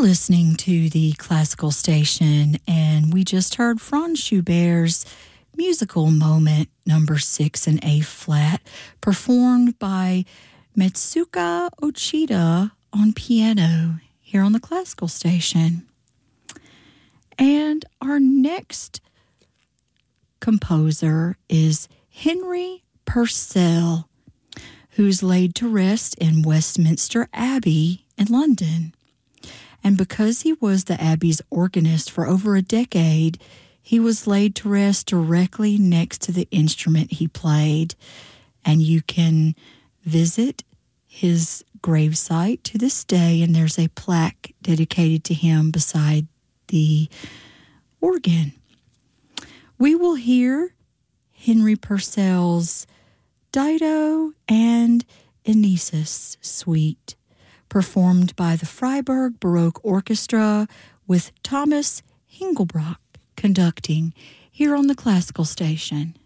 Listening to the classical station, and we just heard Franz Schubert's musical moment number 6 in A flat, performed by Mitsuka Ochida on piano here on the classical station. And our next composer is Henry Purcell, who's laid to rest in Westminster Abbey in London. And because he was the Abbey's organist for over a decade, he was laid to rest directly next to the instrument he played. And you can visit his gravesite to this day, and there's a plaque dedicated to him beside the organ. We will hear Henry Purcell's Dido and Aeneas Suite, performed by the Freiburg Baroque Orchestra with Thomas Hingelbach conducting here on the classical station.